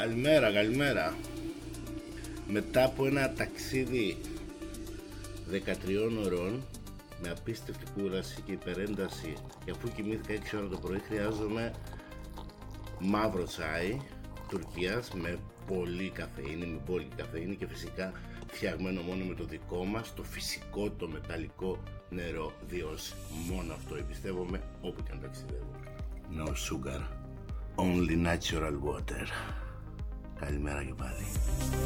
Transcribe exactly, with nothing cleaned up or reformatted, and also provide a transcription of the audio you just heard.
Καλημέρα, καλημέρα. Μετά από ένα ταξίδι δεκατριών ωρών με απίστευτη κούραση και υπερένταση, και αφού κοιμήθηκα έξι ώρα το πρωί, χρειάζομαι μαύρο τσάι Τουρκίας με πολύ καφεΐνη, με πολύ καφεΐνη και φυσικά φτιαγμένο μόνο με το δικό μας, το φυσικό, το μεταλλικό νερό, διότι μόνο αυτό εμπιστεύομαι όπου και αν ταξιδεύω. No sugar, only natural water. Καλημέρα και πάλι.